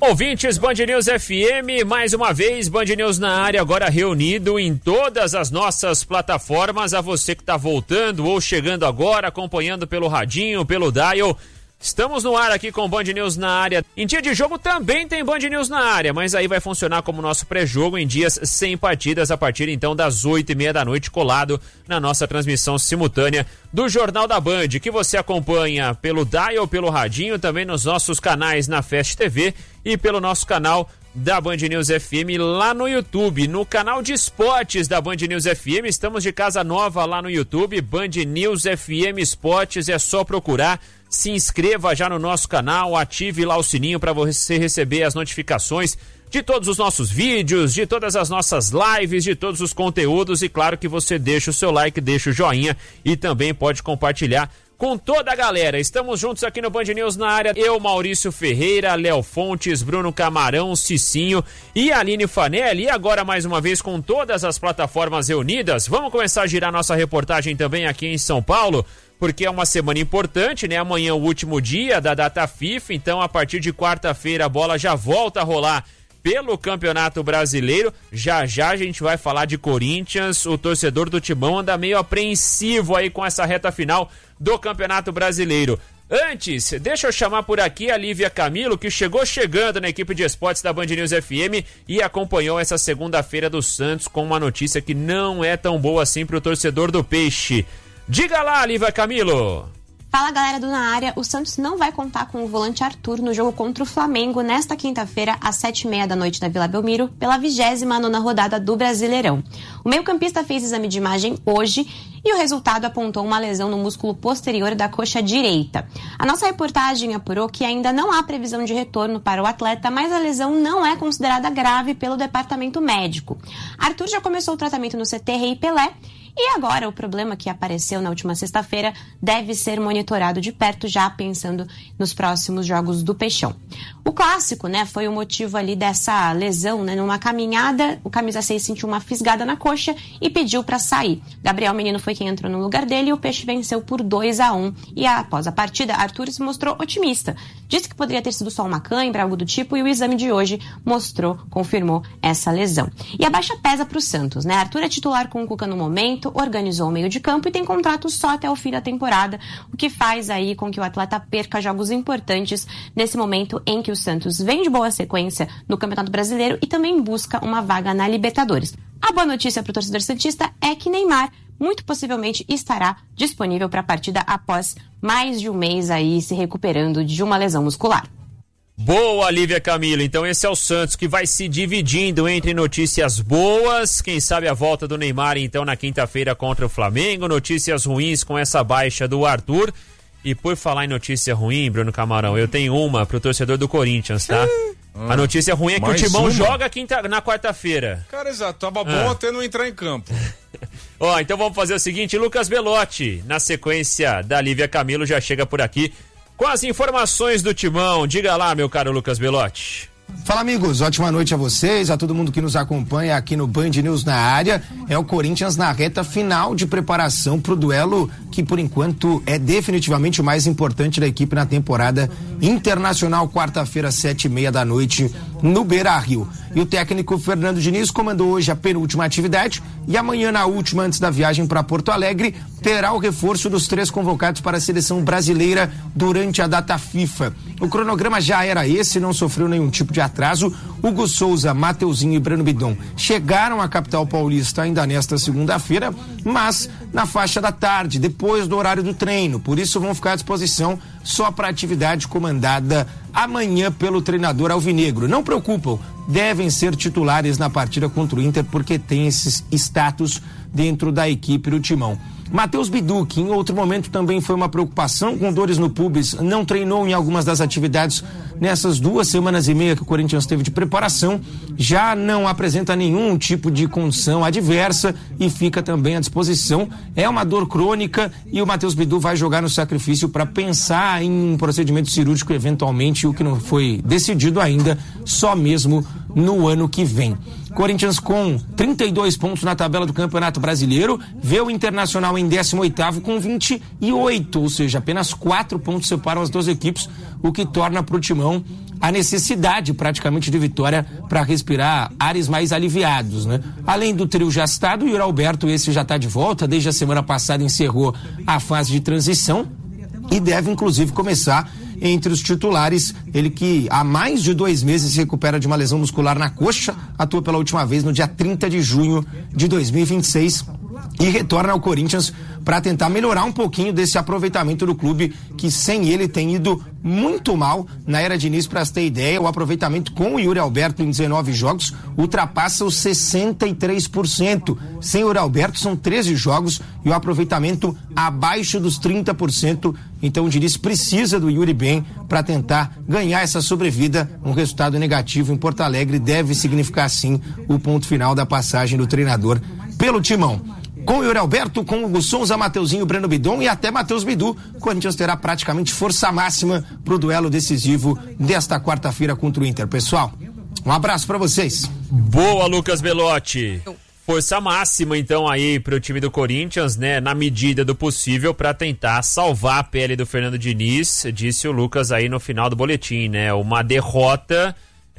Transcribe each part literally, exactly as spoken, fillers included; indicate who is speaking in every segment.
Speaker 1: Ouvintes Band News F M, mais uma vez Band News na área, agora reunido em todas as nossas plataformas. A você que está voltando ou chegando agora, acompanhando pelo radinho, pelo dial. Estamos no ar aqui com Band News na área. Em dia de jogo também tem Band News na área, mas aí vai funcionar como nosso pré-jogo em dias sem partidas, a partir então das oito e meia da noite, colado na nossa transmissão simultânea do Jornal da Band, que você acompanha pelo dial, pelo radinho, também nos nossos canais na Fest T V e pelo nosso canal da Band News F M lá no YouTube, no canal de esportes da Band News F M. Estamos de casa nova lá no YouTube, Band News F M Esportes, é só procurar. Se inscreva já no nosso canal, ative lá o sininho para você receber as notificações de todos os nossos vídeos, de todas as nossas lives, de todos os conteúdos, e claro que você deixa o seu like, deixa o joinha e também pode compartilhar com toda a galera. Estamos juntos aqui no Band News na área, eu, Maurício Ferreira, Léo Fontes, Bruno Camarão, Cicinho e Aline Fanelli, e agora mais uma vez com todas as plataformas reunidas. Vamos começar a girar nossa reportagem também aqui em São Paulo, porque é uma semana importante, né? Amanhã é o último dia da data FIFA, então a partir de quarta-feira a bola já volta a rolar pelo Campeonato Brasileiro. Já já a gente vai falar de Corinthians. O torcedor do Timão anda meio apreensivo aí com essa reta final do Campeonato Brasileiro. Antes, deixa eu chamar por aqui a Lívia Camilo, que chegou chegando na equipe de esportes da Band News F M e acompanhou essa segunda-feira do Santos com uma notícia que não é tão boa assim pro torcedor do Peixe. Diga lá, Lívia Camilo.
Speaker 2: Fala, galera do Na Área. O Santos não vai contar com o volante Arthur no jogo contra o Flamengo nesta quinta-feira, às sete e meia da noite na Vila Belmiro, pela vigésima nona rodada do Brasileirão. O meio-campista fez exame de imagem hoje e o resultado apontou uma lesão no músculo posterior da coxa direita. A nossa reportagem apurou que ainda não há previsão de retorno para o atleta, mas a lesão não é considerada grave pelo departamento médico. Arthur já começou o tratamento no C T Rei Pelé, e agora o problema que apareceu na última sexta-feira deve ser monitorado de perto, já pensando nos próximos jogos do Peixão. O clássico, né, foi o motivo ali dessa lesão, né, numa caminhada, o camisa seis sentiu uma fisgada na coxa e pediu para sair. Gabriel Menino foi quem entrou no lugar dele e o Peixe venceu por dois a um. E após a partida, Arthur se mostrou otimista. Disse que poderia ter sido só uma cãibra, algo do tipo, e o exame de hoje mostrou, confirmou essa lesão. E a baixa pesa para o Santos, né? Arthur é titular com o Cuca no momento, organizou o meio de campo e tem contrato só até o fim da temporada, o que faz aí com que o atleta perca jogos importantes nesse momento em que o Santos vem de boa sequência no Campeonato Brasileiro e também busca uma vaga na Libertadores. A boa notícia para o torcedor santista é que Neymar muito possivelmente estará disponível para a partida após mais de um mês aí se recuperando de uma lesão muscular.
Speaker 1: Boa, Lívia Camilo. Então esse é o Santos que vai se dividindo entre notícias boas, quem sabe a volta do Neymar então na quinta-feira contra o Flamengo, notícias ruins com essa baixa do Arthur. E por falar em notícia ruim, Bruno Camarão, eu tenho uma pro torcedor do Corinthians, tá? Ah, a notícia ruim é que o Timão uma? joga quinta, na quarta-feira.
Speaker 3: Cara, exato, tava bom ah. até não entrar em campo.
Speaker 1: Ó, então vamos fazer o seguinte, Lucas Belotti, na sequência da Lívia Camilo, já chega por aqui com as informações do Timão. Diga lá, meu caro Lucas Belotti.
Speaker 4: Fala, amigos, ótima noite a vocês, a todo mundo que nos acompanha aqui no Band News na área. É o Corinthians na reta final de preparação para o duelo que por enquanto é definitivamente o mais importante da equipe na temporada internacional, quarta-feira, sete e meia da noite no Beira-Rio. E o técnico Fernando Diniz comandou hoje a penúltima atividade e amanhã, na última antes da viagem para Porto Alegre, terá o reforço dos três convocados para a seleção brasileira durante a data FIFA. O cronograma já era esse, não sofreu nenhum tipo de atraso. Hugo Souza, Mateuzinho e Breno Bidon chegaram à capital paulista ainda nesta segunda-feira, mas na faixa da tarde, depois do horário do treino. Por isso vão ficar à disposição só para a atividade comandada amanhã pelo treinador alvinegro. Não preocupam, devem ser titulares na partida contra o Inter porque tem esses status dentro da equipe do Timão. Matheus Bidu, que em outro momento também foi uma preocupação com dores no pubis, não treinou em algumas das atividades nessas duas semanas e meia que o Corinthians teve de preparação, já não apresenta nenhum tipo de condição adversa e fica também à disposição. É uma dor crônica e o Matheus Bidu vai jogar no sacrifício para pensar em um procedimento cirúrgico eventualmente, o que não foi decidido ainda, só mesmo no ano que vem. Corinthians com trinta e dois pontos na tabela do Campeonato Brasileiro, vê o Internacional em décimo oitavo com vinte e oito, ou seja, apenas quatro pontos separam as duas equipes, o que torna para o Timão a necessidade praticamente de vitória para respirar ares mais aliviados, né? Além do trio já citado, o Yuri Alberto, esse já está de volta, desde a semana passada encerrou a fase de transição e deve inclusive começar entre os titulares, ele que há mais de dois meses se recupera de uma lesão muscular na coxa, atua pela última vez no dia trinta de junho de dois mil e vinte e seis e retorna ao Corinthians para tentar melhorar um pouquinho desse aproveitamento do clube, que sem ele tem ido muito mal na era de início. Para ter ideia, o aproveitamento com o Yuri Alberto em dezenove jogos ultrapassa os sessenta e três por cento. Sem o Yuri Alberto são treze jogos e o aproveitamento abaixo dos trinta por cento. Então o Diniz precisa do Yuri bem para tentar ganhar essa sobrevida. Um resultado negativo em Porto Alegre deve significar sim o ponto final da passagem do treinador pelo Timão. Com o Yuri Alberto, com o Hugo Souza, Mateuzinho, Breno Bidon e até Matheus Bidu, o Corinthians terá praticamente força máxima para o duelo decisivo desta quarta-feira contra o Inter. Pessoal, um abraço para vocês.
Speaker 1: Boa, Lucas Belotti. Força máxima, então, aí pro time do Corinthians, né? Na medida do possível, para tentar salvar a pele do Fernando Diniz, disse o Lucas aí no final do boletim, né? Uma derrota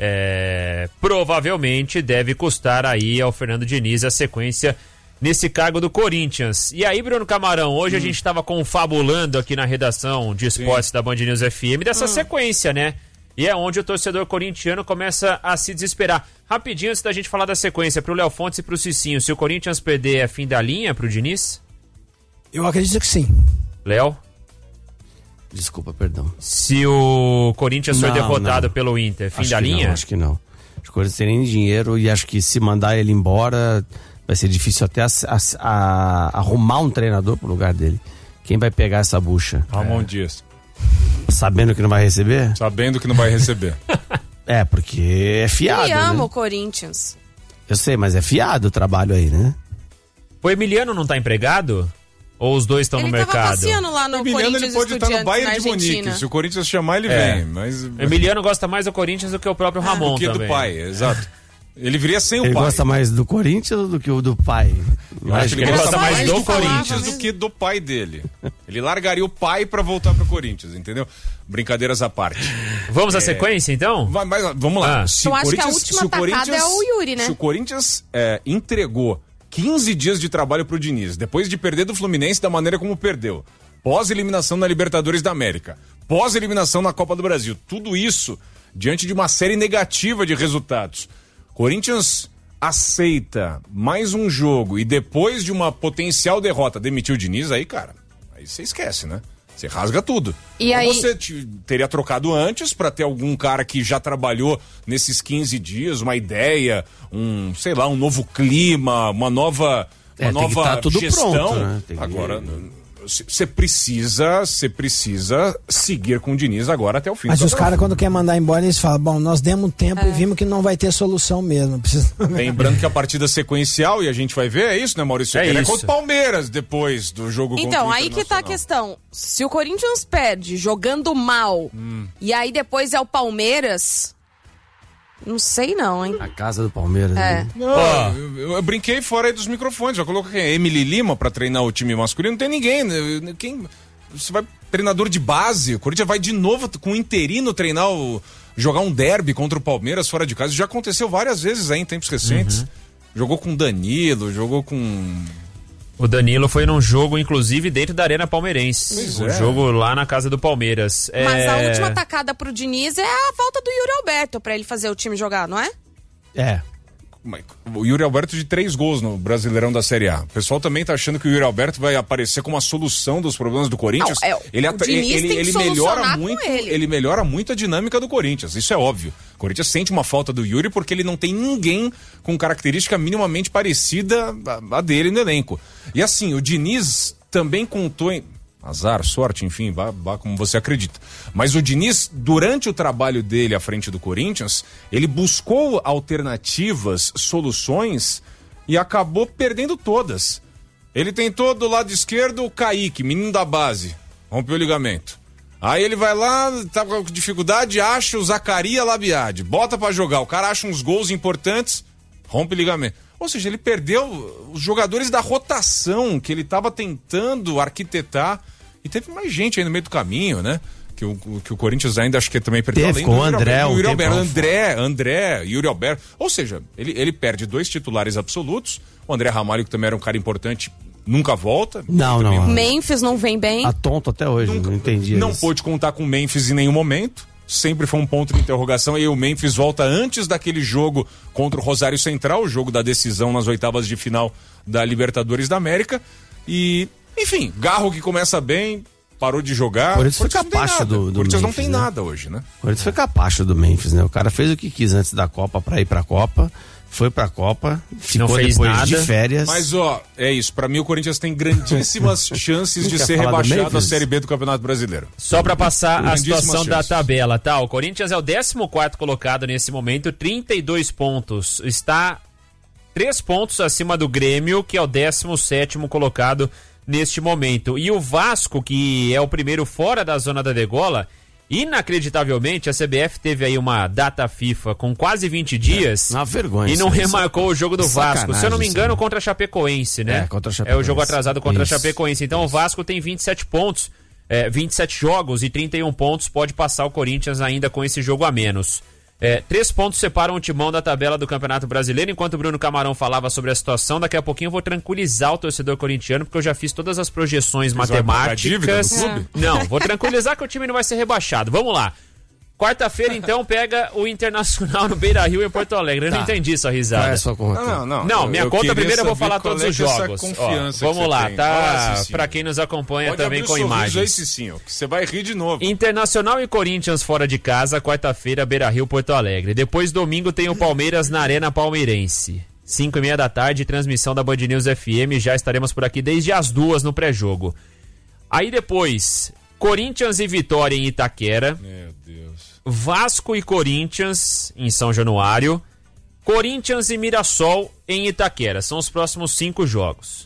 Speaker 1: é, provavelmente deve custar aí ao Fernando Diniz a sequência nesse cargo do Corinthians. E aí, Bruno Camarão, hoje hum. a gente estava confabulando aqui na redação de esportes Sim. da Band News F M dessa hum. sequência, né? E é onde o torcedor corintiano começa a se desesperar. Rapidinho, antes da gente falar da sequência, pro Léo Fontes e pro Cicinho, se o Corinthians perder, é fim da linha pro Diniz?
Speaker 5: Eu acredito que sim.
Speaker 1: Léo?
Speaker 6: Desculpa, perdão.
Speaker 1: Se o Corinthians
Speaker 6: não,
Speaker 1: for derrotado
Speaker 6: não.
Speaker 1: pelo Inter, fim
Speaker 6: acho
Speaker 1: da linha?
Speaker 6: Não, acho que não. Acho que o Corinthians tem nem dinheiro e acho que se mandar ele embora, vai ser difícil até a, a, a, arrumar um treinador pro lugar dele. Quem vai pegar essa bucha?
Speaker 3: Ramon
Speaker 6: é.
Speaker 3: Dias.
Speaker 6: Sabendo que não vai receber?
Speaker 3: Sabendo que não vai receber.
Speaker 6: É, porque é fiado,
Speaker 7: Ele ama
Speaker 6: né?
Speaker 7: o Corinthians.
Speaker 6: Eu sei, mas é fiado o trabalho aí, né?
Speaker 1: O Emiliano não tá empregado? Ou os dois estão no mercado?
Speaker 7: Ele tava passeando lá no
Speaker 3: o Emiliano,
Speaker 7: Corinthians
Speaker 3: ele pode estar no Bayern de Munique. Se o Corinthians chamar, ele
Speaker 1: é.
Speaker 3: vem. Mas...
Speaker 1: O Emiliano gosta mais do Corinthians do que o próprio Ramon
Speaker 3: do que
Speaker 1: também.
Speaker 3: do pai, exato. Ele viria sem
Speaker 6: ele
Speaker 3: o pai.
Speaker 6: Ele gosta mais do Corinthians do que o do pai?
Speaker 3: Eu acho que ele, ele gosta mais, mais do, do Corinthians
Speaker 7: palavra,
Speaker 3: do que do pai dele. Ele largaria o pai pra voltar pro Corinthians, entendeu? Brincadeiras à parte.
Speaker 1: Vamos
Speaker 3: é...
Speaker 1: à sequência, então?
Speaker 3: Vai, mas, vamos lá.
Speaker 1: Ah.
Speaker 3: Se
Speaker 7: eu
Speaker 3: o
Speaker 7: acho que a última tacada é o Yuri, né?
Speaker 3: Se o Corinthians é, entregou quinze dias de trabalho pro Diniz, depois de perder do Fluminense da maneira como perdeu, pós-eliminação na Libertadores da América, pós-eliminação na Copa do Brasil, tudo isso diante de uma série negativa de resultados. Corinthians aceita mais um jogo e depois de uma potencial derrota demitir o Diniz, aí, cara, aí você esquece, né? Você rasga tudo.
Speaker 7: E
Speaker 3: Ou
Speaker 7: aí...
Speaker 3: você te, teria trocado antes pra ter algum cara que já trabalhou nesses quinze dias, uma ideia, um, sei lá, um novo clima, uma nova, uma
Speaker 6: é,
Speaker 3: nova
Speaker 6: tá tudo
Speaker 3: gestão.
Speaker 6: Pronto, né? que...
Speaker 3: Agora, você precisa, você precisa seguir com o Diniz agora até o fim.
Speaker 5: Mas os caras, quando querem mandar embora, eles falam, bom, nós demos tempo
Speaker 7: é.
Speaker 5: e vimos que não vai ter solução mesmo. Precisa...
Speaker 3: Lembrando que a partida sequencial, e a gente vai ver, é isso, né, Maurício?
Speaker 1: É,
Speaker 3: é
Speaker 1: isso.
Speaker 3: contra o Palmeiras depois do jogo contra o
Speaker 7: Então, aí que tá a questão. Se o Corinthians perde jogando mal, hum. e aí depois é o Palmeiras... Não sei não, hein?
Speaker 6: A casa do Palmeiras.
Speaker 7: É.
Speaker 6: Né?
Speaker 3: Não, oh. eu, eu, eu brinquei fora aí dos microfones. Eu coloquei Emily Lima pra treinar o time masculino. Não tem ninguém. Né? Quem, você vai treinador de base. O Corinthians vai de novo com o interino treinar o, jogar um derby contra o Palmeiras fora de casa. Isso já aconteceu várias vezes aí em tempos recentes. Uhum. Jogou com Danilo, jogou com...
Speaker 1: O Danilo foi num jogo, inclusive, dentro da Arena Palmeirense.
Speaker 3: Pois
Speaker 1: um
Speaker 3: é.
Speaker 1: jogo lá na casa do Palmeiras.
Speaker 7: Mas
Speaker 1: é...
Speaker 7: a última tacada pro Diniz é a falta do Yuri Alberto pra ele fazer o time jogar, não é?
Speaker 6: É.
Speaker 3: O Yuri Alberto de três gols no Brasileirão da Série A. O pessoal também tá achando que o Yuri Alberto vai aparecer como a solução dos problemas do Corinthians.
Speaker 7: Não, é,
Speaker 3: ele
Speaker 7: o Diniz
Speaker 3: ele,
Speaker 7: tem
Speaker 3: ele
Speaker 7: que
Speaker 3: melhora muito,
Speaker 7: ele.
Speaker 3: ele melhora muito a dinâmica do Corinthians. Isso é óbvio. O Corinthians sente uma falta do Yuri porque ele não tem ninguém com característica minimamente parecida a dele no elenco. E assim, o Diniz também contou em... Azar, sorte, enfim, vá, vá como você acredita. Mas o Diniz, durante o trabalho dele à frente do Corinthians, ele buscou alternativas, soluções e acabou perdendo todas. Ele tentou do lado esquerdo o Kaique, menino da base, rompeu o ligamento. Aí ele vai lá, tá com dificuldade, acha o Zacarias Labiade, bota pra jogar, o cara acha uns gols importantes, rompe ligamento. Ou seja, ele perdeu os jogadores da rotação que ele tava tentando arquitetar, e teve mais gente aí no meio do caminho, né? Que o, que o Corinthians ainda acho que também perdeu.
Speaker 6: Teve com o André,
Speaker 3: o Yuri
Speaker 6: um
Speaker 3: Alberto,
Speaker 6: tempão.
Speaker 3: André, André, Yuri Alberto. Ou seja, ele, ele perde dois titulares absolutos, o André Ramalho, que também era um cara importante, nunca volta.
Speaker 6: Não, não.
Speaker 7: Memphis não vem bem.
Speaker 6: Tá tonto até hoje,
Speaker 3: Nunca,
Speaker 6: não entendi
Speaker 3: Não
Speaker 6: isso.
Speaker 3: pôde contar com o Memphis em nenhum momento. Sempre foi um ponto de interrogação. E o Memphis volta antes daquele jogo contra o Rosário Central, o jogo da decisão nas oitavas de final da Libertadores da América. E, enfim, Garro que começa bem, parou de jogar.
Speaker 6: O Corinthians foi
Speaker 3: não tem
Speaker 6: capacho
Speaker 3: nada.
Speaker 6: do- do
Speaker 3: O Corinthians não
Speaker 6: Memphis,
Speaker 3: tem
Speaker 6: né?
Speaker 3: nada hoje, né?
Speaker 6: O Corinthians foi capacho do Memphis, né? O cara fez o que quis antes da Copa pra ir pra Copa, foi pra Copa, ficou
Speaker 1: Não fez
Speaker 6: depois
Speaker 1: nada.
Speaker 6: de férias.
Speaker 3: Mas, ó, é isso. Pra mim, o Corinthians tem grandíssimas chances de
Speaker 6: Quer
Speaker 3: ser
Speaker 6: falar do
Speaker 3: rebaixado à
Speaker 6: Memphis?
Speaker 3: Série B do Campeonato Brasileiro.
Speaker 1: Só pra passar a
Speaker 3: Grandíssimas
Speaker 1: situação da
Speaker 3: chances.
Speaker 1: tabela, tá? O Corinthians é o décimo quarto colocado nesse momento, trinta e dois pontos. Está três pontos acima do Grêmio, que é o décimo sétimo colocado neste momento. E o Vasco, que é o primeiro fora da zona da degola, inacreditavelmente a C B F teve aí uma data FIFA com quase vinte dias
Speaker 6: Uma vergonha.
Speaker 1: e não
Speaker 6: isso aí.
Speaker 1: remarcou o jogo do
Speaker 6: Sacanagem
Speaker 1: Vasco. Se eu não me
Speaker 6: isso
Speaker 1: engano,
Speaker 6: aí.
Speaker 1: contra a Chapecoense, né?
Speaker 6: É, contra a
Speaker 1: É o
Speaker 6: Chapecoense.
Speaker 1: jogo atrasado contra
Speaker 6: Isso.
Speaker 1: a Chapecoense. Então o Vasco tem vinte e sete pontos, é, vinte e sete jogos e trinta e um pontos, pode passar o Corinthians ainda com esse jogo a menos. É, três pontos separam o Timão da tabela do Campeonato Brasileiro. Enquanto o Bruno Camarão falava sobre a situação, daqui a pouquinho eu vou tranquilizar o torcedor corintiano, porque eu já fiz todas as projeções
Speaker 3: Mas vai pagar a
Speaker 1: matemáticas.
Speaker 3: dívida do clube?
Speaker 1: Não, vou tranquilizar que o time não vai ser rebaixado. Vamos lá. Quarta-feira, então, pega o Internacional no Beira-Rio em Porto Alegre. Eu não
Speaker 6: Tá.
Speaker 1: entendi sua
Speaker 6: Qual é
Speaker 1: risada.
Speaker 6: a sua conta?
Speaker 3: Não, não.
Speaker 1: Não, minha
Speaker 3: eu
Speaker 1: conta
Speaker 3: queria
Speaker 1: primeiro eu vou
Speaker 3: saber
Speaker 1: falar
Speaker 3: qual
Speaker 1: todos
Speaker 3: é
Speaker 1: os
Speaker 3: que é essa
Speaker 1: jogos. Ó,
Speaker 3: confiança
Speaker 1: vamos
Speaker 3: que
Speaker 1: lá,
Speaker 3: você tem.
Speaker 1: tá?
Speaker 3: Olha, Cicinho.
Speaker 1: Pra quem nos acompanha
Speaker 3: Pode
Speaker 1: também
Speaker 3: abrir
Speaker 1: com
Speaker 3: o sorriso aí,
Speaker 1: imagens.
Speaker 3: Cicinho, que você vai rir de novo.
Speaker 1: Internacional e Corinthians fora de casa, quarta-feira, Beira-Rio, Porto Alegre. Depois, domingo, tem o Palmeiras na Arena Palmeirense. Cinco e meia da tarde, transmissão da Band News F M. Já estaremos por aqui desde as duas no pré-jogo. Aí depois, Corinthians e Vitória em Itaquera.
Speaker 3: Meu Deus.
Speaker 1: Vasco e Corinthians em São Januário. Corinthians e Mirassol em Itaquera. São os próximos cinco jogos.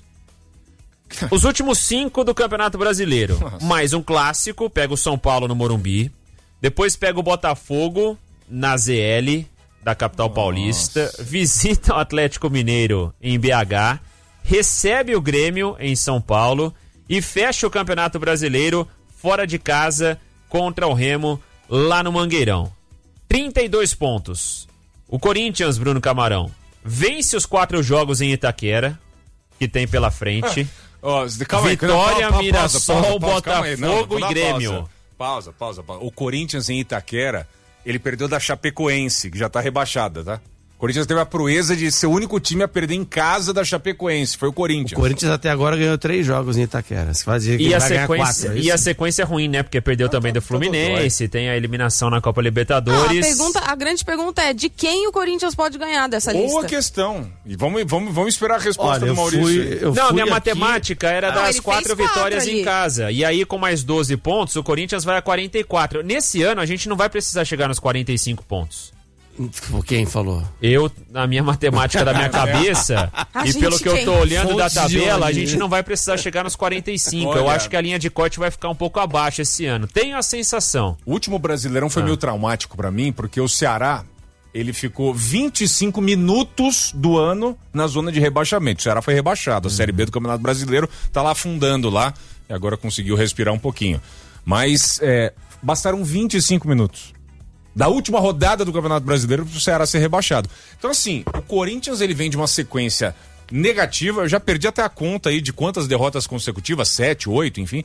Speaker 1: Os últimos cinco do Campeonato Brasileiro.
Speaker 3: Nossa.
Speaker 1: Mais um clássico, pega o São Paulo no Morumbi. Depois pega o Botafogo na Z L da capital paulista. Visita o Atlético Mineiro em B H. Recebe o Grêmio em São Paulo. E fecha o Campeonato Brasileiro fora de casa contra o Remo lá no Mangueirão. trinta e dois pontos. O Corinthians, Bruno Camarão, vence os quatro jogos em Itaquera, que tem pela frente.
Speaker 3: Ó, calma aí,
Speaker 1: Vitória,
Speaker 3: não, pa- pa-
Speaker 1: Mirassol,
Speaker 3: pausa, pausa, calma aí. Não,
Speaker 1: Botafogo
Speaker 3: vou
Speaker 1: e
Speaker 3: dar
Speaker 1: Grêmio.
Speaker 3: Pausa. pausa, pausa, pausa. O Corinthians em Itaquera, ele perdeu da Chapecoense, que já tá rebaixada, tá? O Corinthians teve a proeza de ser o único time a perder em casa da Chapecoense, foi o Corinthians.
Speaker 6: O Corinthians até agora ganhou três jogos em Itaquera. Você vai dizer que
Speaker 1: E
Speaker 6: ele
Speaker 1: a,
Speaker 6: vai ganhar
Speaker 1: sequência,
Speaker 6: quatro, é
Speaker 1: e a
Speaker 6: isso?
Speaker 1: sequência é ruim, né? Porque perdeu também do Fluminense, tem a eliminação na Copa
Speaker 7: Ah, a,
Speaker 1: Libertadores.
Speaker 7: pergunta, a grande pergunta é: de quem o Corinthians pode ganhar dessa
Speaker 3: Boa
Speaker 7: lista?
Speaker 3: questão. E vamos, vamos, vamos esperar a resposta
Speaker 6: Olha,
Speaker 3: do
Speaker 6: eu
Speaker 3: Maurício.
Speaker 6: fui, eu
Speaker 1: Não,
Speaker 6: fui
Speaker 1: minha
Speaker 6: aqui-
Speaker 1: matemática era
Speaker 7: Ah,
Speaker 1: das
Speaker 7: ele
Speaker 1: quatro
Speaker 7: fez quatro
Speaker 1: vitórias
Speaker 7: ali.
Speaker 1: em casa. E aí, com mais doze pontos, o Corinthians vai a quarenta e quatro. Nesse ano, a gente não vai precisar chegar nos quarenta e cinco pontos.
Speaker 6: Quem falou?
Speaker 1: Eu, na minha matemática da minha cabeça,
Speaker 7: A
Speaker 1: e
Speaker 7: gente
Speaker 1: pelo que eu
Speaker 7: quem?
Speaker 1: tô olhando da
Speaker 6: Fontes de
Speaker 1: tabela, a
Speaker 6: onde?
Speaker 1: gente não vai precisar chegar nos quarenta e cinco. Eu
Speaker 3: Olha.
Speaker 1: acho que a linha de corte vai ficar um pouco abaixo esse ano. Tenho a sensação.
Speaker 3: O último Brasileirão foi meio traumático pra mim, porque o Ceará, ele ficou vinte e cinco minutos do ano na zona de rebaixamento. O Ceará foi rebaixado. A Série B do Campeonato Brasileiro tá lá afundando lá, e agora conseguiu respirar um pouquinho. Mas é, bastaram vinte e cinco minutos da última rodada do Campeonato Brasileiro pro Ceará ser rebaixado. Então, assim, o Corinthians, ele vem de uma sequência negativa. Eu já perdi até a conta aí de quantas derrotas consecutivas, sete, oito, enfim.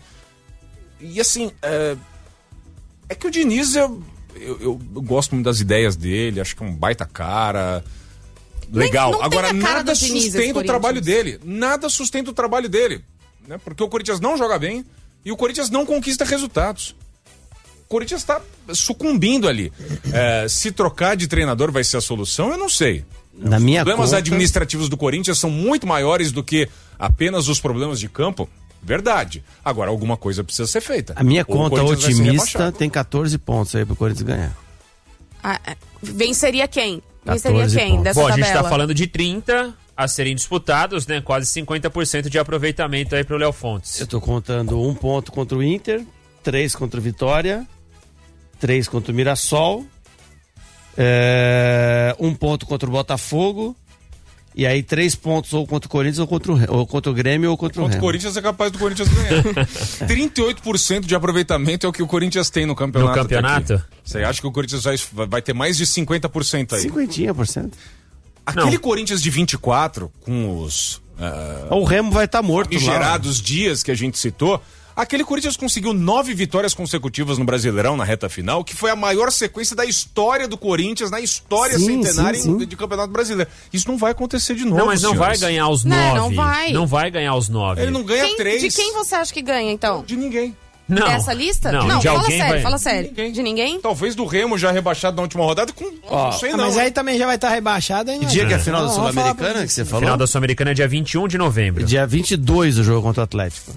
Speaker 3: E, assim, é, é que o Diniz, eu, eu, eu gosto muito das ideias dele, acho que é um baita cara. Legal.
Speaker 7: não tem
Speaker 3: Agora,
Speaker 7: a cara
Speaker 3: nada
Speaker 7: do Diniz, esse
Speaker 3: sustenta o trabalho
Speaker 7: Corinthians.
Speaker 3: dele. Nada sustenta o trabalho dele. Né? Porque o Corinthians não joga bem e o Corinthians não conquista resultados. O Corinthians está sucumbindo ali. É, se trocar de treinador vai ser a solução, eu não sei.
Speaker 6: Na
Speaker 3: Os
Speaker 6: minha
Speaker 3: problemas
Speaker 6: conta-
Speaker 3: administrativos do Corinthians são muito maiores do que apenas os problemas de campo. Verdade. Agora, alguma coisa precisa ser feita.
Speaker 6: A minha
Speaker 3: Ou o
Speaker 6: conta
Speaker 3: Corinthians vai ser
Speaker 6: otimista
Speaker 3: rebaixado.
Speaker 6: tem catorze pontos aí pro Corinthians ganhar.
Speaker 7: Ah, é. venceria quem? Venceria
Speaker 6: catorze
Speaker 7: quem
Speaker 6: pontos.
Speaker 7: dessa
Speaker 1: Bom, a
Speaker 7: tabela?
Speaker 1: gente tá falando de trinta a serem disputados, né? Quase cinquenta por cento de aproveitamento aí pro Léo Fontes.
Speaker 6: Eu tô contando um ponto contra o Inter, três contra o Vitória, três contra o Mirassol, é, um ponto contra o Botafogo, e aí três pontos ou contra o Corinthians ou contra o, ou contra o Grêmio ou contra o
Speaker 3: Contra o
Speaker 6: Remo.
Speaker 3: Corinthians é capaz do Corinthians ganhar. trinta e oito por cento de aproveitamento é o que o Corinthians tem no campeonato.
Speaker 1: No campeonato?
Speaker 3: Aqui. Você acha que o Corinthians vai, vai ter mais de cinquenta por cento aí?
Speaker 6: cinquenta por cento.
Speaker 3: Aquele
Speaker 1: Não.
Speaker 3: Corinthians de vinte e quatro, com os uh,
Speaker 6: O Remo vai estar tá morto lá.
Speaker 3: gerados dias que a gente citou, aquele Corinthians conseguiu nove vitórias consecutivas no Brasileirão na reta final, que foi a maior sequência da história do Corinthians, na história
Speaker 6: Sim,
Speaker 3: centenária
Speaker 6: sim, sim.
Speaker 3: de Campeonato Brasileiro. Isso não vai acontecer de novo,
Speaker 1: Não, mas não vai
Speaker 3: senhores.
Speaker 1: ganhar os
Speaker 7: Não,
Speaker 1: nove.
Speaker 7: não vai.
Speaker 1: Não vai ganhar os nove.
Speaker 3: Ele não ganha
Speaker 7: Quem-
Speaker 3: três.
Speaker 7: de quem você acha que ganha, então?
Speaker 3: De ninguém.
Speaker 1: Não.
Speaker 7: Dessa lista?
Speaker 1: Não, de
Speaker 7: fala
Speaker 1: alguém
Speaker 7: sério,
Speaker 1: vai...
Speaker 7: fala sério.
Speaker 3: Ninguém.
Speaker 7: De ninguém?
Speaker 3: Talvez do Remo já rebaixado na última rodada com...
Speaker 6: Ó,
Speaker 3: não sei
Speaker 5: Ah,
Speaker 3: não.
Speaker 5: mas aí também já vai estar rebaixado, hein?
Speaker 6: Que dia que é a final da
Speaker 5: Não, vamos falar pra
Speaker 6: Sul-Americana
Speaker 5: você.
Speaker 6: que você
Speaker 1: O
Speaker 6: falou?
Speaker 1: final da Sul-Americana é dia vinte e um de novembro.
Speaker 6: Dia vinte e dois o jogo contra o Atlético.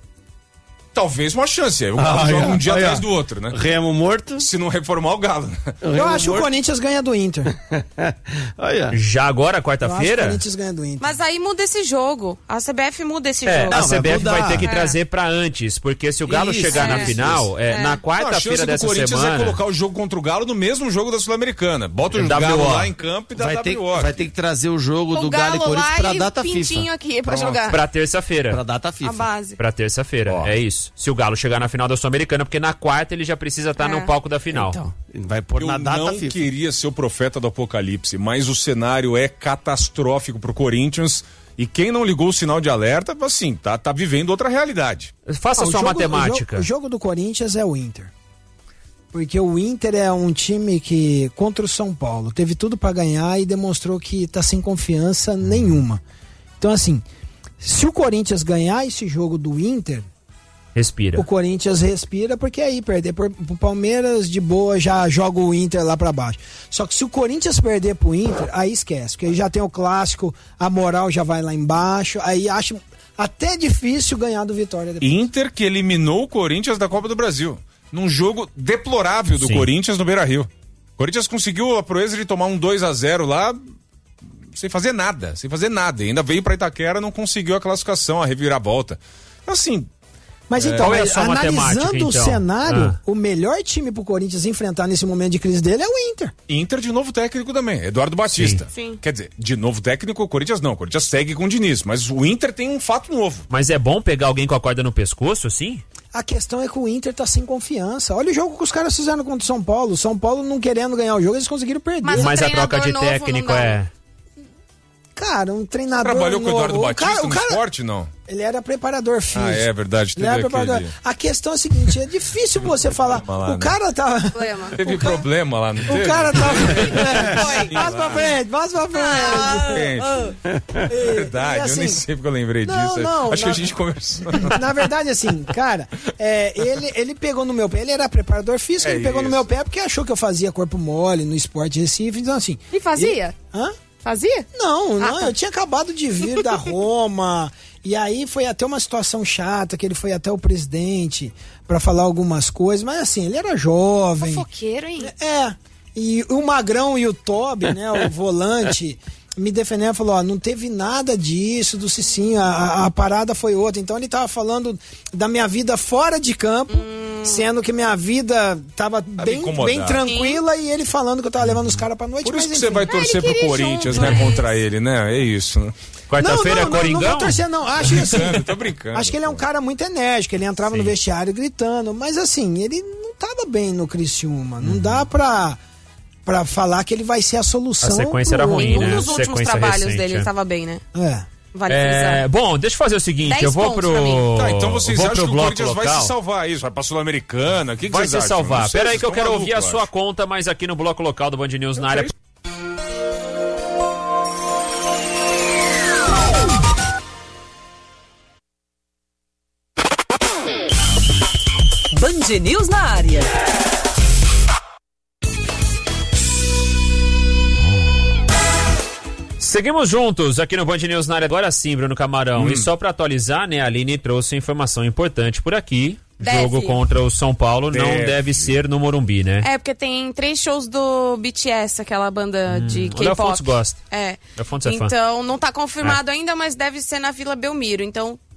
Speaker 3: Talvez uma chance. Aí o Galo
Speaker 6: Ah,
Speaker 3: joga
Speaker 6: é.
Speaker 3: um dia
Speaker 6: Aí,
Speaker 3: atrás
Speaker 6: ó.
Speaker 3: do outro, né?
Speaker 6: Remo morto.
Speaker 3: Se não reformar o Galo. né?
Speaker 5: Eu acho que o Corinthians ganha do Inter.
Speaker 6: Olha.
Speaker 1: Já agora,
Speaker 5: Eu acho que o
Speaker 1: quarta-feira?
Speaker 5: Corinthians ganha do Inter.
Speaker 7: Mas aí muda esse jogo. A C B F muda esse
Speaker 1: É,
Speaker 7: jogo.
Speaker 1: a
Speaker 6: Não, vai
Speaker 1: C B F vai,
Speaker 6: mudar.
Speaker 1: ter que
Speaker 7: É.
Speaker 1: trazer pra antes, porque se o Galo
Speaker 6: Isso,
Speaker 1: chegar na
Speaker 7: é,
Speaker 1: final, é,
Speaker 7: isso.
Speaker 1: na
Speaker 7: É.
Speaker 3: A
Speaker 1: quarta-feira
Speaker 3: chance do
Speaker 1: dessa
Speaker 3: Corinthians
Speaker 1: semana...
Speaker 3: é colocar o jogo contra o Galo no mesmo jogo da Sul-Americana. Bota o
Speaker 1: W O.
Speaker 3: Galo lá em campo e dá
Speaker 6: Vai ter,
Speaker 3: W O.
Speaker 6: vai ter que trazer o jogo
Speaker 7: O
Speaker 6: do Galo e
Speaker 7: Galo
Speaker 6: Corinthians
Speaker 7: lá
Speaker 6: pra
Speaker 7: e
Speaker 6: data
Speaker 7: Pintinho
Speaker 6: FIFA.
Speaker 7: aqui pra
Speaker 3: Pronto.
Speaker 7: jogar.
Speaker 1: Pra terça-feira.
Speaker 6: Pra data FIFA.
Speaker 7: A base.
Speaker 1: Pra terça-feira,
Speaker 3: Ó.
Speaker 1: é isso. Se o Galo chegar na final da Sul-Americana, porque na quarta ele já precisa estar
Speaker 7: É.
Speaker 1: no palco da final.
Speaker 6: Então, vai pôr
Speaker 3: Eu
Speaker 6: na data
Speaker 3: não
Speaker 6: FIFA.
Speaker 3: queria ser o profeta do apocalipse, mas o cenário é catastrófico pro Corinthians. E quem não ligou o sinal de alerta, assim, tá, tá vivendo outra realidade.
Speaker 1: Faça
Speaker 5: Ah, o
Speaker 1: sua
Speaker 5: jogo-
Speaker 1: matemática.
Speaker 5: O jogo, o jogo do Corinthians é o Inter. Porque o Inter é um time que, contra o São Paulo, teve tudo pra ganhar e demonstrou que tá sem confiança nenhuma. Então, assim, se o Corinthians ganhar esse jogo do Inter,
Speaker 1: Respira.
Speaker 5: o Corinthians respira, porque aí perder pro, pro Palmeiras de boa já joga o Inter lá pra baixo. Só que se o Corinthians perder pro Inter, aí esquece, porque aí já tem o clássico, a moral já vai lá embaixo, aí acho até difícil ganhar do Vitória depois.
Speaker 3: Inter que eliminou o Corinthians da Copa do Brasil. Num jogo deplorável do
Speaker 1: Sim.
Speaker 3: Corinthians no Beira-Rio. O Corinthians conseguiu a proeza de tomar um dois a zero lá sem fazer nada, sem fazer nada. E ainda veio pra Itaquera, não conseguiu a classificação, a reviravolta. Assim,
Speaker 5: Mas então,
Speaker 1: Qual é a
Speaker 5: mas
Speaker 1: sua
Speaker 5: analisando
Speaker 1: matemática,
Speaker 5: o
Speaker 1: então?
Speaker 5: cenário,
Speaker 1: Ah.
Speaker 5: o melhor time pro Corinthians enfrentar nesse momento de crise dele é o Inter.
Speaker 3: Inter de novo técnico também, Eduardo Batista.
Speaker 7: Sim. Sim.
Speaker 3: Quer dizer, de novo técnico, o Corinthians não. O Corinthians segue com o Diniz, mas o Inter tem um fato novo.
Speaker 1: Mas é bom pegar alguém com a corda no pescoço, assim?
Speaker 5: A questão é que o Inter tá sem confiança. Olha o jogo que os caras fizeram contra o São Paulo. O São Paulo não querendo ganhar o jogo, eles conseguiram perder.
Speaker 7: Mas o
Speaker 1: Mas a troca de
Speaker 7: treinador novo
Speaker 1: técnico
Speaker 7: não dá.
Speaker 1: é...
Speaker 5: Cara, um treinador
Speaker 3: Trabalhou com o Eduardo
Speaker 5: novo.
Speaker 3: Batista
Speaker 5: cara, o
Speaker 3: no
Speaker 5: cara,
Speaker 3: esporte, não?
Speaker 5: Ele era preparador físico.
Speaker 3: Ah, é verdade,
Speaker 5: Ele
Speaker 3: teve
Speaker 5: era
Speaker 3: aquele...
Speaker 5: preparador. A questão é a seguinte, é difícil você falar.
Speaker 3: problema lá,
Speaker 5: O cara tá...
Speaker 7: Problema.
Speaker 3: Teve
Speaker 5: o cara-
Speaker 3: problema lá, não teve?
Speaker 5: O cara tá...
Speaker 7: Foi.
Speaker 5: Passa pra frente, passa pra frente.
Speaker 3: Gente,
Speaker 5: E-
Speaker 3: verdade,
Speaker 5: e
Speaker 3: eu
Speaker 5: assim,
Speaker 3: nem sei porque eu lembrei
Speaker 5: não,
Speaker 3: disso.
Speaker 5: não,
Speaker 3: Acho
Speaker 5: na-
Speaker 3: que a gente conversou.
Speaker 5: Na verdade, assim, cara, é, ele, ele pegou no meu pé, ele era preparador físico,
Speaker 3: É
Speaker 5: ele pegou no
Speaker 3: isso.
Speaker 5: meu pé porque achou que eu fazia corpo mole no esporte Recife, então assim...
Speaker 7: E fazia?
Speaker 5: e- Hã?
Speaker 7: Fazia?
Speaker 5: Não, não,
Speaker 7: Ah, tá.
Speaker 5: eu tinha acabado de vir da Roma, e aí foi até uma situação chata, que ele foi até o presidente pra falar algumas coisas, mas assim, ele era jovem...
Speaker 7: Fofoqueiro, hein?
Speaker 5: É, e o Magrão e o Toby, né, o volante, me defenderam, falou, ó, não teve nada disso do Cicinho, a, a, a parada foi outra. Então ele tava falando da minha vida fora de campo,
Speaker 7: Hum.
Speaker 5: sendo que minha vida tava bem,
Speaker 3: incomodado.
Speaker 5: bem tranquila, e ele falando que eu tava levando os caras pra noite.
Speaker 3: Por isso
Speaker 5: mas
Speaker 3: que você
Speaker 5: enfim.
Speaker 3: vai torcer
Speaker 7: ele
Speaker 3: pro
Speaker 7: queria
Speaker 3: Corinthians,
Speaker 7: junto,
Speaker 3: né,
Speaker 7: é
Speaker 3: contra ele, né? É isso, né?
Speaker 1: Quarta-feira é
Speaker 5: não, não, não, não
Speaker 1: Coringão?
Speaker 5: vou torcer, não. Acho que assim,
Speaker 3: Brincando, tô brincando.
Speaker 5: acho que ele é um cara muito enérgico, ele entrava no
Speaker 1: Sim.
Speaker 5: vestiário gritando, mas assim, ele não tava bem no Criciúma,
Speaker 1: Uhum.
Speaker 5: não dá pra, pra falar que ele vai ser a solução.
Speaker 1: A sequência
Speaker 5: pro-
Speaker 1: era ruim,
Speaker 7: Um
Speaker 1: né?
Speaker 7: dos últimos
Speaker 1: Sequência
Speaker 7: trabalhos
Speaker 1: recente,
Speaker 7: dele,
Speaker 1: é.
Speaker 7: ele tava bem, né?
Speaker 5: É.
Speaker 7: Vale
Speaker 1: É,
Speaker 7: frisar.
Speaker 1: bom, deixa eu fazer o seguinte,
Speaker 7: Dez
Speaker 1: eu vou
Speaker 7: pontos
Speaker 1: pro...
Speaker 7: pra mim.
Speaker 3: Tá, então vocês
Speaker 1: vou
Speaker 3: acham
Speaker 1: pro
Speaker 3: que o
Speaker 1: bloco
Speaker 3: Corinthians vai
Speaker 1: local.
Speaker 3: se salvar isso? Vai pra Sul-Americana? O que, que
Speaker 1: Vai
Speaker 3: vocês
Speaker 1: se
Speaker 3: acham?
Speaker 1: salvar.
Speaker 3: Não sei,
Speaker 1: Pera aí
Speaker 3: vocês
Speaker 1: que eu
Speaker 3: estão
Speaker 1: quero ouvir a
Speaker 3: malucos,
Speaker 1: sua
Speaker 3: acho.
Speaker 1: conta, mas aqui no bloco local do Band News na área.
Speaker 8: Band News na área.
Speaker 1: Seguimos juntos aqui no Band News na área. Agora sim, Bruno Camarão.
Speaker 3: Hum.
Speaker 1: E só pra atualizar, né, a Aline trouxe informação importante por aqui.
Speaker 7: Deve.
Speaker 1: Jogo contra o São Paulo não
Speaker 3: Deve.
Speaker 1: deve ser no Morumbi, né?
Speaker 7: É, porque tem três shows do B T S, aquela banda de
Speaker 1: o Léo Fontes
Speaker 7: K-pop.
Speaker 1: gosta.
Speaker 7: É.
Speaker 1: Léo Fontes é fã.
Speaker 7: Então, não tá confirmado ainda, mas deve ser na Vila Belmiro. Então,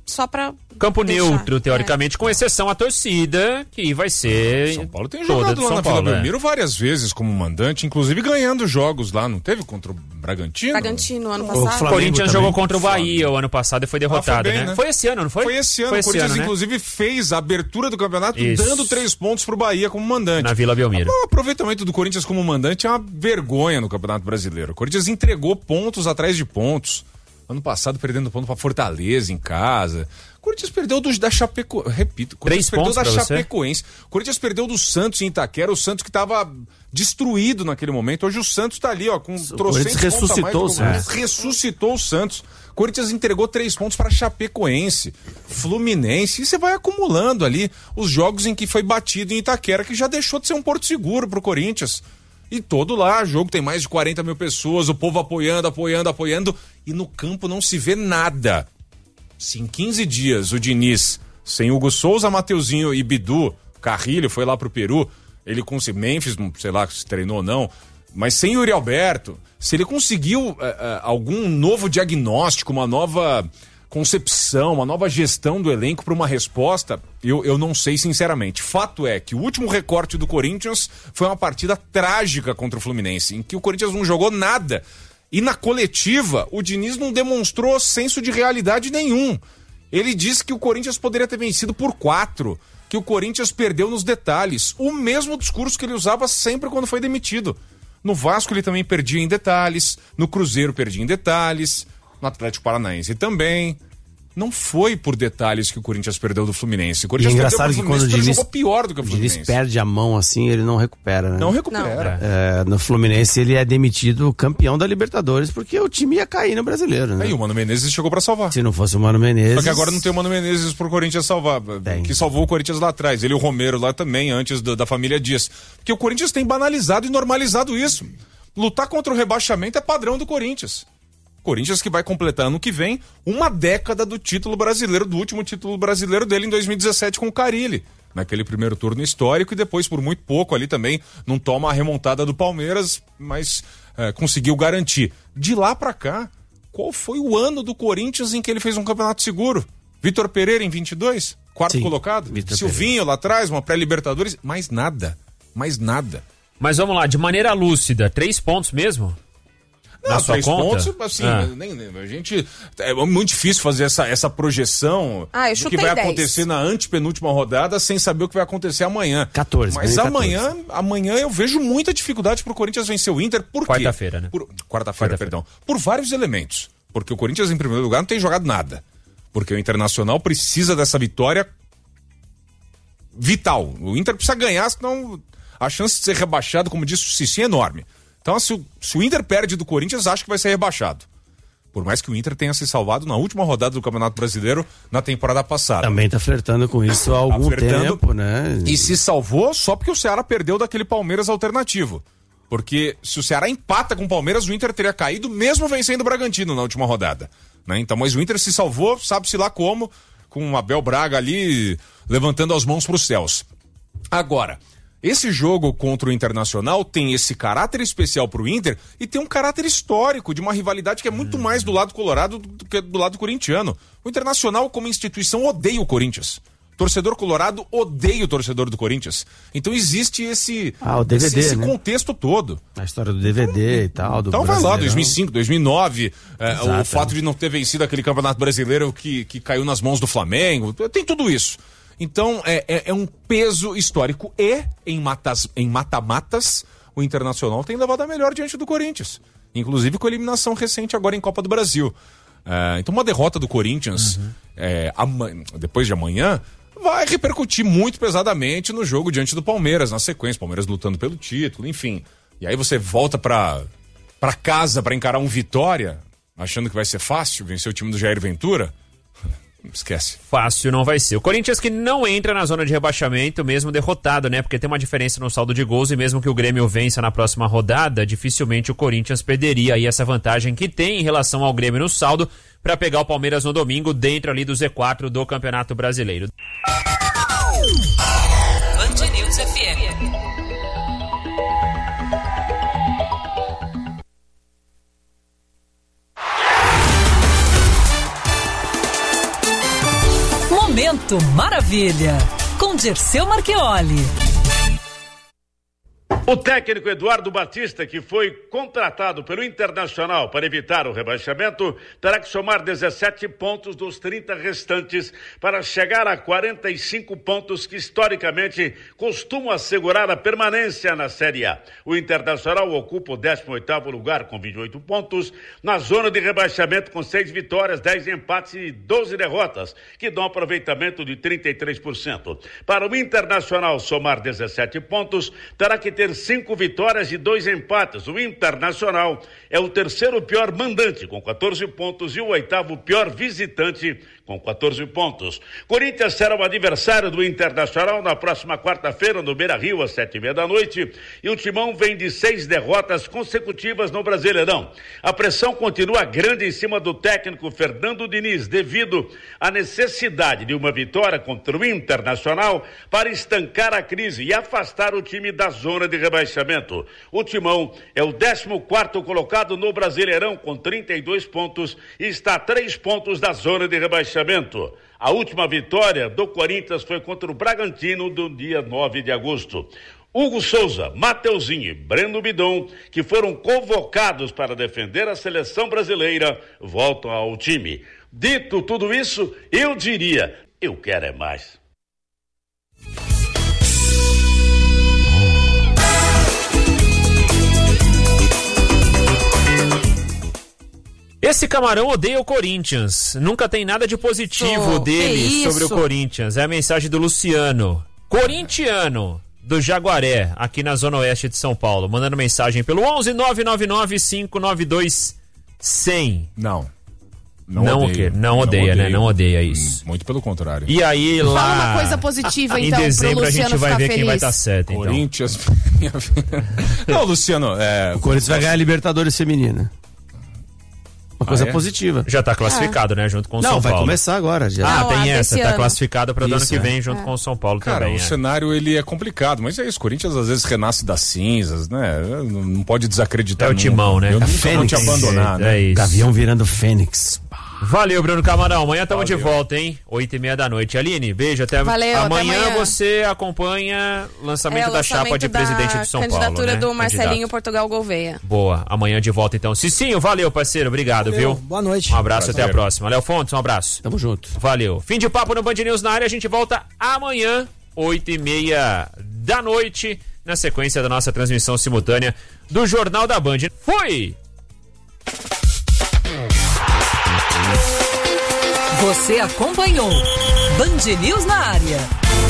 Speaker 7: só pra...
Speaker 1: Campo
Speaker 7: deixar,
Speaker 1: neutro, teoricamente, é. com exceção à torcida, que vai ser...
Speaker 3: São Paulo tem
Speaker 1: toda
Speaker 3: jogado
Speaker 1: de
Speaker 3: lá
Speaker 1: São
Speaker 3: na
Speaker 1: Paulo,
Speaker 3: Vila
Speaker 1: é.
Speaker 3: Belmiro várias vezes como mandante, inclusive ganhando jogos lá, não teve contra o Bragantino?
Speaker 7: Bragantino, ano
Speaker 6: O
Speaker 7: passado.
Speaker 1: O Corinthians
Speaker 6: também.
Speaker 1: jogou contra o Bahia o ano passado e foi derrotado,
Speaker 3: Ah, foi bem,
Speaker 1: né?
Speaker 3: né?
Speaker 1: Foi esse ano, não foi?
Speaker 3: Foi esse ano,
Speaker 1: Foi
Speaker 3: o
Speaker 1: esse
Speaker 3: Corinthians
Speaker 1: ano, né?
Speaker 3: inclusive fez a abertura do campeonato
Speaker 1: Isso.
Speaker 3: dando três pontos pro Bahia como mandante.
Speaker 1: Na Vila Belmiro.
Speaker 3: O aproveitamento do Corinthians como mandante é uma vergonha no Campeonato Brasileiro. O Corinthians entregou pontos atrás de pontos. Ano passado perdendo ponto pra Fortaleza em casa. O Corinthians perdeu do, da Chapecoense. Repito, o Corinthians
Speaker 1: Três
Speaker 3: perdeu da
Speaker 1: pontos pra você?
Speaker 3: Chapecoense. O Corinthians perdeu do Santos em Itaquera, o Santos que tava destruído naquele momento. Hoje o Santos tá ali, ó, com trocentos pontos a mais
Speaker 6: ressuscitou
Speaker 3: do
Speaker 6: o
Speaker 3: que Corinthians.
Speaker 6: Santos.
Speaker 3: Ressuscitou o Santos. O Corinthians entregou três pontos para Chapecoense, Fluminense, e você vai acumulando ali os jogos em que foi batido em Itaquera, que já deixou de ser um porto seguro pro Corinthians. E todo lá, jogo tem mais de quarenta mil pessoas, o povo apoiando, apoiando, apoiando, e no campo não se vê nada. Se em quinze dias o Diniz, sem Hugo Souza, Mateuzinho e Bidu, Carrilho foi lá pro Peru, ele com o Memphis, não sei lá se treinou ou não, mas sem Yuri Alberto, se ele conseguiu uh, uh, algum novo diagnóstico, uma nova concepção, uma nova gestão do elenco para uma resposta, eu, eu não sei sinceramente. Fato é que o último recorte do Corinthians foi uma partida trágica contra o Fluminense, em que o Corinthians não jogou nada. E na coletiva, o Diniz não demonstrou senso de realidade nenhum. Ele disse que o Corinthians poderia ter vencido por quatro, que o Corinthians perdeu nos detalhes. O mesmo discurso que ele usava sempre quando foi demitido. No Vasco ele também perdia em detalhes, no Cruzeiro perdia em detalhes, no Atlético Paranaense também. Não foi por detalhes que o Corinthians perdeu do Fluminense. O
Speaker 6: E é
Speaker 3: Corinthians
Speaker 6: engraçado
Speaker 3: perdeu
Speaker 6: que
Speaker 3: pro
Speaker 6: quando o
Speaker 3: Fluminense,
Speaker 6: Diniz,
Speaker 3: jogou pior do que o
Speaker 6: o Diniz
Speaker 3: Fluminense.
Speaker 6: perde a mão assim, ele não recupera, né?
Speaker 3: Não recupera.
Speaker 6: É, no Fluminense ele é demitido campeão da Libertadores porque o time ia cair no Brasileiro, né?
Speaker 3: Aí o Mano Menezes chegou pra salvar.
Speaker 6: Se não fosse o Mano Menezes...
Speaker 3: Só que agora não tem o Mano Menezes pro Corinthians salvar,
Speaker 6: Tem.
Speaker 3: que salvou o Corinthians lá atrás. Ele e o Romero lá também, antes do, da família Dias. Porque o Corinthians tem banalizado e normalizado isso. Lutar contra o rebaixamento é padrão do Corinthians. Corinthians que vai completar ano que vem uma década do título brasileiro, do último título brasileiro dele em dois mil e dezessete com o Carille. Naquele primeiro turno histórico e depois por muito pouco ali também não toma a remontada do Palmeiras, mas é, conseguiu garantir. De lá pra cá, qual foi o ano do Corinthians em que ele fez um campeonato seguro? Vitor Pereira em vinte e dois, quarto
Speaker 6: Sim,
Speaker 3: colocado.
Speaker 6: Vitor
Speaker 3: Silvinho
Speaker 6: Pereira.
Speaker 3: lá atrás, uma pré-Libertadores, mais nada, mais nada.
Speaker 1: Mas vamos lá, de maneira lúcida, três pontos mesmo?
Speaker 3: Não,
Speaker 1: Na sua
Speaker 3: três
Speaker 1: conta?
Speaker 3: pontos, assim,
Speaker 1: Ah.
Speaker 3: nem, nem- a gente. É muito difícil fazer essa, essa projeção
Speaker 7: Ah, eu
Speaker 3: do que
Speaker 7: chutei
Speaker 3: vai
Speaker 7: dez.
Speaker 3: acontecer na antepenúltima rodada sem saber o que vai acontecer amanhã.
Speaker 6: quatorze,
Speaker 3: Mas
Speaker 6: ganhei
Speaker 3: amanhã, amanhã eu vejo muita dificuldade pro Corinthians vencer o Inter. Por quê?
Speaker 1: Quarta-feira, né?
Speaker 3: Por- Quarta-feira,
Speaker 1: Quarta-feira.
Speaker 3: perdão. Por vários elementos. Porque o Corinthians, em primeiro lugar, não tem jogado nada. Porque o Internacional precisa dessa vitória vital. O Inter precisa ganhar, senão a chance de ser rebaixado, como disse o Cici, é enorme. Então, se o, se o Inter perde do Corinthians, acho que vai ser rebaixado. Por mais que o Inter tenha se salvado na última rodada do Campeonato Brasileiro na temporada passada.
Speaker 6: Também tá flertando com isso há algum
Speaker 3: flertando.
Speaker 6: tempo, né?
Speaker 3: E se salvou só porque o Ceará perdeu daquele Palmeiras alternativo. Porque se o Ceará empata com o Palmeiras, o Inter teria caído mesmo vencendo o Bragantino na última rodada. Né? Então, mas o Inter se salvou, sabe-se lá como, com o Abel Braga ali levantando as mãos para os céus. Agora, esse jogo contra o Internacional tem esse caráter especial pro Inter e tem um caráter histórico de uma rivalidade que é muito mais do lado colorado do que do lado corintiano. O Internacional, como instituição, odeia o Corinthians. O torcedor colorado odeia o torcedor do Corinthians. Então existe esse,
Speaker 6: Ah, o D V D,
Speaker 3: esse, esse
Speaker 6: né?
Speaker 3: contexto todo.
Speaker 6: A história do D V D e tal, do
Speaker 3: Então vai lá,
Speaker 6: Brasileirão.
Speaker 3: dois mil e cinco, dois mil e nove, é, o
Speaker 6: Exato.
Speaker 3: fato de não ter vencido aquele Campeonato Brasileiro que, que caiu nas mãos do Flamengo, tem tudo isso. Então é, é, é um peso histórico e em matas, em mata-matas o Internacional tem levado a melhor diante do Corinthians, inclusive com a eliminação recente agora em Copa do Brasil. É, então uma derrota do Corinthians
Speaker 1: Uhum.
Speaker 3: é, ama- depois de amanhã vai repercutir muito pesadamente no jogo diante do Palmeiras, na sequência, Palmeiras lutando pelo título, enfim. E aí você volta pra, pra casa pra encarar um Vitória, achando que vai ser fácil vencer o time do Jair Ventura. Esquece.
Speaker 1: Fácil não vai ser. O Corinthians que não entra na zona de rebaixamento, mesmo derrotado, né? Porque tem uma diferença no saldo de gols e mesmo que o Grêmio vença na próxima rodada, dificilmente o Corinthians perderia aí essa vantagem que tem em relação ao Grêmio no saldo para pegar o Palmeiras no domingo dentro ali do Z quatro do Campeonato Brasileiro.
Speaker 8: Band News F M.
Speaker 9: Minuto Maravilha, com Dirceu Marchioli.
Speaker 10: O técnico Eduardo Batista, que foi contratado pelo Internacional para evitar o rebaixamento, terá que somar dezessete pontos dos trinta restantes para chegar a quarenta e cinco pontos que historicamente costumam assegurar a permanência na Série A. O Internacional ocupa o décimo oitavo lugar com vinte e oito pontos, na zona de rebaixamento com seis vitórias, dez empates e doze derrotas, que dão aproveitamento de trinta e três por cento. Para o Internacional somar dezessete pontos, terá que ter cinco vitórias e dois empates. O Internacional é o terceiro pior mandante, com quatorze pontos, e o oitavo pior visitante, com quatorze pontos. Corinthians será o adversário do Internacional na próxima quarta-feira, no Beira-Rio, às sete e meia da noite, e o Timão vem de seis derrotas consecutivas no Brasileirão. A pressão continua grande em cima do técnico Fernando Diniz, devido à necessidade de uma vitória contra o Internacional para estancar a crise e afastar o time da zona de rebaixamento. O Timão é o décimo quarto colocado no Brasileirão com trinta e dois pontos e está a três pontos da zona de rebaixamento. A última vitória do Corinthians foi contra o Bragantino do dia nove de agosto. Hugo Souza, Mateuzinho e Breno Bidon, que foram convocados para defender a seleção brasileira, voltam ao time. Dito tudo isso, eu diria, eu quero é mais.
Speaker 1: Esse camarão odeia o Corinthians. Nunca tem nada de positivo
Speaker 7: Oh,
Speaker 1: dele
Speaker 7: que
Speaker 1: sobre o
Speaker 7: isso?
Speaker 1: Corinthians. É a mensagem do Luciano, corintiano do Jaguaré, aqui na Zona Oeste de São Paulo. Mandando mensagem pelo onze nove nove nove cinco nove dois zero zero.
Speaker 3: Não. Não,
Speaker 1: Não,
Speaker 3: odeio.
Speaker 1: o quê? Não odeia,
Speaker 3: odeio.
Speaker 1: né? Não odeia isso.
Speaker 3: Muito pelo contrário.
Speaker 1: E aí lá...
Speaker 7: Fala uma coisa positiva, então,
Speaker 1: em dezembro
Speaker 7: pro
Speaker 1: a gente
Speaker 7: Luciano
Speaker 1: vai
Speaker 7: ficar
Speaker 1: ver quem
Speaker 7: feliz.
Speaker 1: vai estar certo, então.
Speaker 3: Corinthians. Não, Luciano, é...
Speaker 6: O Corinthians vai ganhar a Libertadores feminina. Uma coisa
Speaker 3: Ah, é?
Speaker 6: positiva.
Speaker 1: Já tá classificado, né? Junto com o
Speaker 6: Não,
Speaker 1: São
Speaker 6: vai
Speaker 1: Paulo.
Speaker 6: começar agora. Já.
Speaker 1: Ah,
Speaker 7: Não,
Speaker 1: tem
Speaker 7: a
Speaker 1: essa.
Speaker 7: desse
Speaker 1: Tá
Speaker 7: ano.
Speaker 1: classificado para o ano
Speaker 6: Isso,
Speaker 1: que vem,
Speaker 6: é.
Speaker 1: junto com o São Paulo
Speaker 3: Cara,
Speaker 1: também.
Speaker 3: o
Speaker 1: é.
Speaker 3: cenário ele é complicado, mas é isso, o Corinthians às vezes renasce das cinzas, né? Não não pode desacreditar.
Speaker 1: É o
Speaker 3: nunca.
Speaker 1: timão, né?
Speaker 3: Eu
Speaker 1: É
Speaker 3: nunca vou
Speaker 6: Fênix.
Speaker 3: te abandonar,
Speaker 1: É,
Speaker 3: né?
Speaker 1: é isso.
Speaker 6: Gavião virando Fênix.
Speaker 1: Valeu, Bruno Camarão. Amanhã estamos de
Speaker 3: Valeu.
Speaker 1: volta, hein? Oito e meia da noite. Aline, beijo. Até
Speaker 7: Valeu, até
Speaker 1: amanhã.
Speaker 7: amanhã.
Speaker 1: Você acompanha o lançamento
Speaker 7: É, o
Speaker 1: da chapa
Speaker 7: lançamento
Speaker 1: de presidente
Speaker 7: da
Speaker 1: de São Paulo,
Speaker 7: candidatura
Speaker 1: né?
Speaker 7: do Marcelinho
Speaker 1: Candidato.
Speaker 7: Portugal Gouveia.
Speaker 1: Boa. Amanhã de volta, então. Cicinho, valeu, parceiro. Obrigado,
Speaker 5: Valeu,
Speaker 1: viu?
Speaker 5: boa noite.
Speaker 1: Um abraço, até a
Speaker 3: Prazer.
Speaker 1: próxima. Léo Fontes, um abraço.
Speaker 6: Tamo junto.
Speaker 1: Valeu. Fim de papo no Band News na área. A gente volta amanhã, oito e meia da noite, na sequência da nossa transmissão simultânea do Jornal da Band. Fui!
Speaker 9: Você acompanhou Band News na área.